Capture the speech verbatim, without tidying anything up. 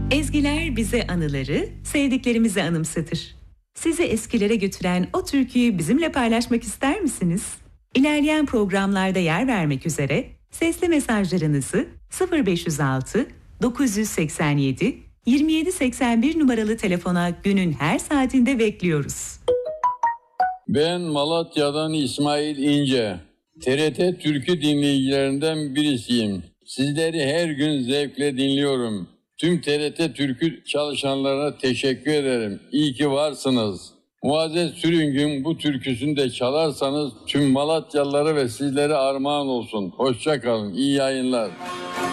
Ezgiler bize anıları, sevdiklerimizi anımsatır. Sizi eskilere götüren o türküyü bizimle paylaşmak ister misiniz? İlerleyen programlarda yer vermek üzere sesli mesajlarınızı sıfır beş yüz altı dokuz yüz seksen yedi yirmi yedi seksen bir numaralı telefona günün her saatinde bekliyoruz. Ben Malatya'dan İsmail İnce. T R T Türkü dinleyicilerinden birisiyim. Sizleri her gün zevkle dinliyorum. Tüm T R T Türkü çalışanlarına teşekkür ederim. İyi ki varsınız. Muazzez Sürüngün bu türküsünü de çalarsanız tüm Malatyalılara ve sizlere armağan olsun. Hoşça kalın. İyi yayınlar.